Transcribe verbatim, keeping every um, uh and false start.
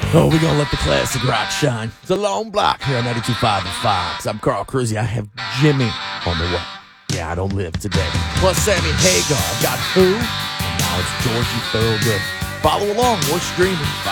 Oh, we're gonna let the classic rock shine. It's a long block here on ninety-two point five and Fox. I'm Carl Cruzy. I have Jimmy on the way. Yeah, I don't live today. Plus Sammy Hagar. I've got who? And now it's Georgie Thorogood. Follow along. We're streaming.